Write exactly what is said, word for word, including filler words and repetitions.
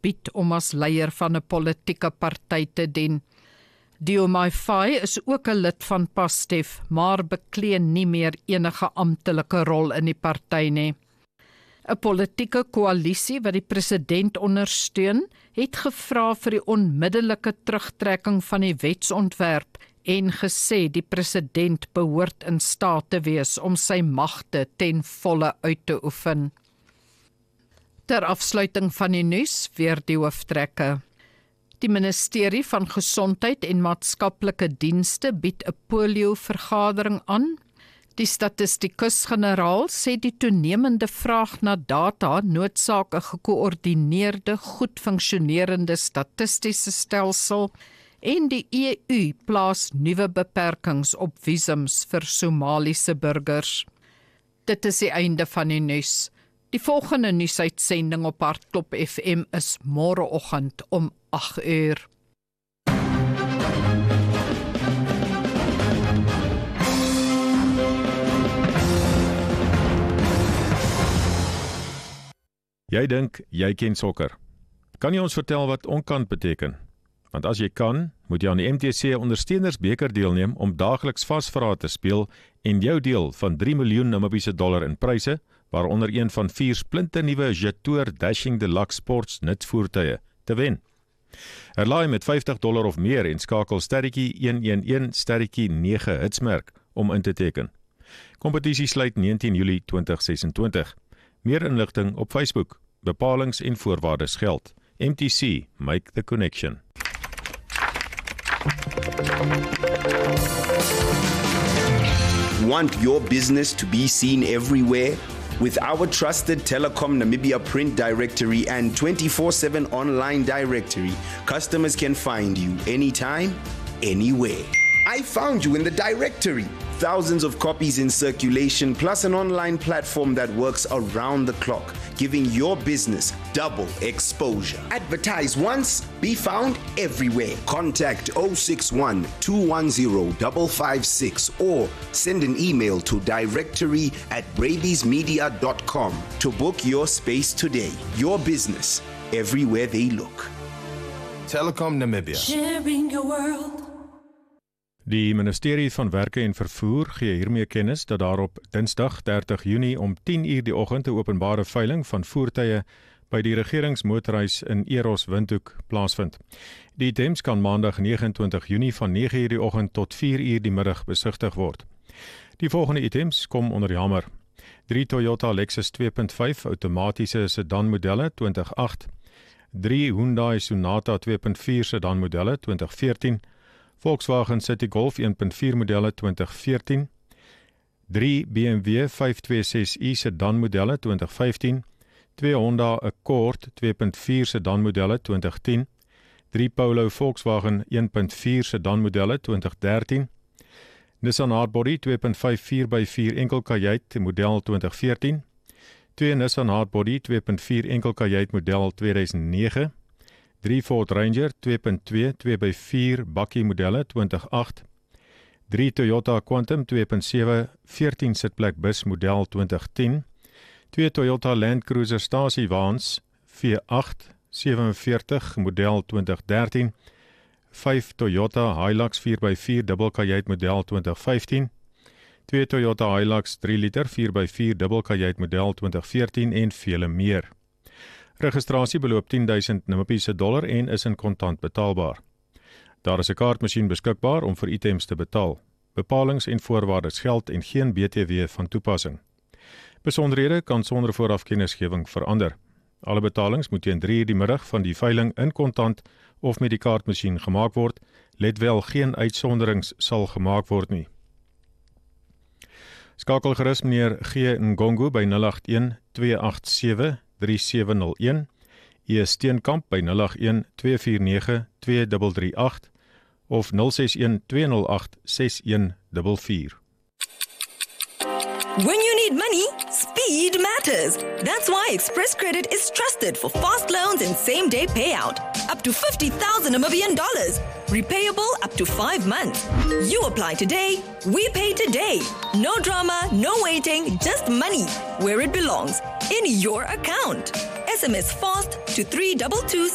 verbied om as leier van 'n politieke party te dien. Diomaye Faye is ook 'n lid van PASTEF, maar beklee nie meer enige amptelike rol in die party nie. 'n Politieke koalisie wat die president ondersteun, het gevra vir die onmiddellike terugtrekking van die wetsontwerp en gesê die president behoort in staat te wees om sy magte ten volle uit te oefen. Ter afsluiting van die nuus, weer die hooftrekke. Die Ministerie van Gesondheid en Maatskaplike Dienste bied 'n polio-vergadering aan. Die statistikus-generaal sê die toenemende vraag na data noodsaak 'n gekoördineerde, goed funksionerende statistiese stelsel en die E U plaas nuwe beperkings op visums vir Somaliese burgers. Dit is die einde van die nuus. Die volgende nuusuitsending op Hartklop F M is môreoggend om agt uur. Jy dink jy ken sokker. Kan jy ons vertel wat onkant beteken? Want as jy kan, moet jy aan die M T C Ondersteunersbeker deelneem om daagliks vasvrae te speel en jou deel van drie miljoen Namibiese dollar in pryse, waaronder een van vier splinternuwe Jetour Dashing Deluxe Sports nutsvoertuie te wen. Herlaai met vyftig dollar of meer en skakel sterretjie een een een sterretjie nege hitsmerk om in te teken. Kompetisie sluit negentien Julie twintig sesentwintig. Meer inligting op Facebook. Bepalings en voorwaardes geld. M T C, make the connection. Want your business to be seen everywhere? With our trusted Telecom Namibia print directory and twenty-four seven online directory, customers can find you anytime, anywhere. I found you in the directory. Thousands of copies in circulation, plus an online platform that works around the clock, giving your business double exposure. Advertise once, be found everywhere. Contact zero six one, two one zero, five five six or send an email to directory at braviesmedia dot com to book your space today. Your business, everywhere they look. Telecom Namibia. Sharing your world. Die Ministerie van Werke en Vervoer gee hiermee kennis dat daar op Dinsdag dertig Junie om tien uur die oggend 'n openbare veiling van voertuie by die regeringsmotorhuis in Eros Windhoek plaasvind. Die items kan Maandag nege en twintig Junie van nege uur die oggend tot vier uur die middag besigtig word. Die volgende items kom onder die hamer: drie Toyota Lexus twee punt vyf outomatiese sedan modelle twintig agt, drie Hyundai Sonata twee punt vier sedan modelle twintig veertien, Volkswagen City Golf een punt vier modelle twintig veertien, drie B M W vyf twee ses i sedan modelle twintig vyftien, twee Honda Accord twee punt vier sedan modelle twintig tien, drie Polo Volkswagen een punt vier sedan modelle twintig dertien, Nissan Hardbody twee punt vyf vier by vier enkel kajuit model twintig veertien, twee Nissan Hardbody twee punt vier enkel kajuit model tweeduisend nege, drie Ford Ranger twee punt twee twee by vier bakkie modelle twintig agt, drie Toyota Quantum twee punt sewe veertien sitplek bus model twintig tien, twee Toyota Land Cruiser stasiewaans V agt sewenveertig model twintig dertien, vyf Toyota Hilux vier by vier dubbelkajuit model twintig vyftien, twee Toyota Hilux drie liter vier by vier dubbelkajuit model twintig veertien en vele meer. Registrasie beloop tien duisend Namibiese dollar en is in kontant betaalbaar. Daar is 'n kaartmasjien beskikbaar om vir items te betaal. Bepalings en voorwaardes geld en geen B T W van toepassing. Besonderhede kan sonder vooraf kennisgewing verander. Alle betalings moet teen drie uur die middag van die veiling in kontant of met die kaartmasjien gemaak word. Let wel, geen uitsonderings sal gemaak word nie. Skakel gerus meneer G. Ngongo by nul agt een twee agt sewe drie sewe nul een, E. Steenkamp by nul agt een twee vier nege twee drie drie agt of nul ses een twee nul agt ses een vier vier. When you need money, speed matters. That's why Express Credit is trusted for fast loans and same-day payout. Up to fifty thousand Namibian dollars. Repayable up to five months. You apply today, we pay today. No drama, no waiting, just money where it belongs, in your account. S M S FAST to three two two